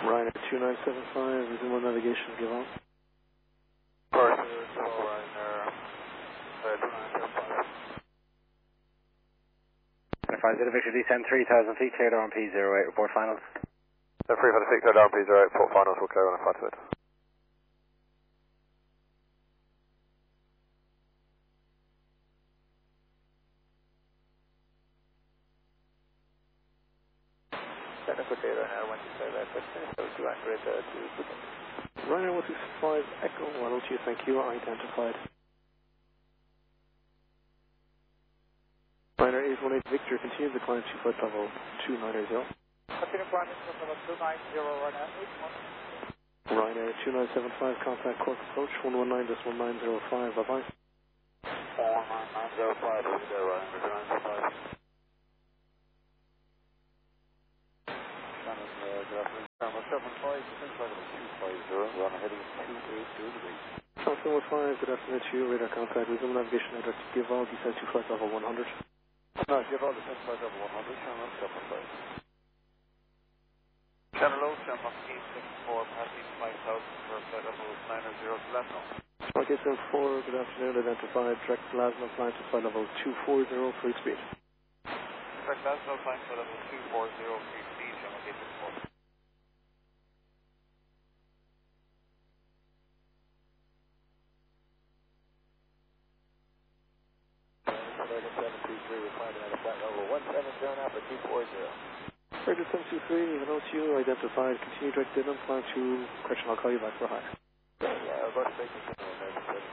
Ryanair 2975, resume on navigation, give on. First, Ryanair 2975. 50 Victor descend 3000 feet, cleared on P08, report finals. 356, clear down P08, port finals will clear on a flight to it. Technical data, Ryanair 125, 200 to Putin. Ryanair 165, Echo 102, thank you, identified. Ryanair 818 Victor, continue the climb to flight level 290. Continue climbing to level 290, Ryanair 818. Ryanair 2975, contact Cork approach 119.1905, bye-bye. 11905, over there, Ryanair 2975. Good afternoon, Carmel 75, descent flight level 250, we're on a heading 280 degrees. Transfer 15, good afternoon to you, radar contact, resume navigation, radar to give all, descend to flight level 100. No, give all descent flight level 100, Carmel 75. Channel low, channel 864, passing 5000 for flight level 900 to Lasno. Spark 874, good afternoon, identified, direct plasma flying to flight level 240, free speed. Direct Lasno, flying flight level 240, free speed, channel 864. Freighter 723, even though you identified, continue direct inland, plan to correction, I'll call you back for higher. Yeah,